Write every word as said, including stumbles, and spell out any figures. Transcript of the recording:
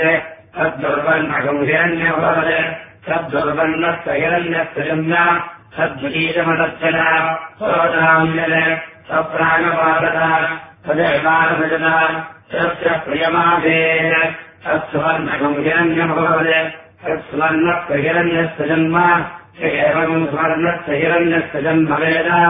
तद्दुर्वर्णकम् हिरण्यभवत् तद्दुर्वर्णस्य हिरण्यस्य जन्म तद्वीजमदर्शन सोदाम्यन् सप्राणपादः तदेवानभजन तस्य प्रियमादेन तत्स्वर्णकम् हिरण्यभवत् तत्स्वर्णस्य हिरण्यस्य जन्म एवम् स्वर्णस्य हिरण्यस्य जन्म वेद